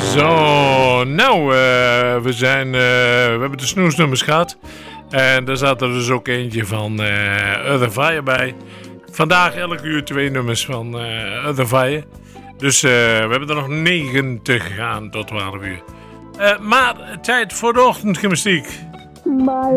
Zo, nou, we hebben de snoesnummers gehad. En daar zat er dus ook eentje van Other Fire bij. Vandaag elke uur 2 nummers van Other Fire. Dus we hebben er nog 9 te gaan tot 12 uur. Maar tijd voor de ochtendgymnastiek. My